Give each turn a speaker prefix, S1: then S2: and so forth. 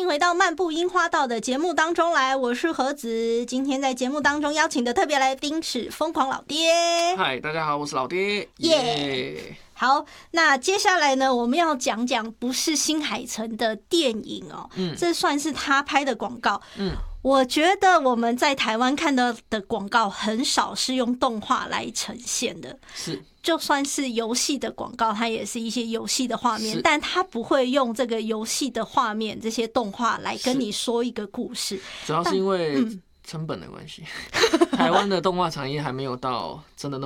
S1: 迎回到漫步樱花道的节目当中来，我是何子。今天在节目当中邀请的特别来宾是疯狂老爹。
S2: 嗨，大家好，我是老爹。
S1: 耶！好，那接下来呢，我们要讲讲不是新海诚的电影哦，这算是他拍的广告。我觉得我们在台湾看到的广告很少是用动画来呈现的，
S2: 是。
S1: 就算是游戏的广告，它也是一些游戏的画面，但它不会用这个游戏的画面这些动画来跟你说一个故事。
S2: 主要是因为成本的关系，台湾的动画产业还没有到真的那么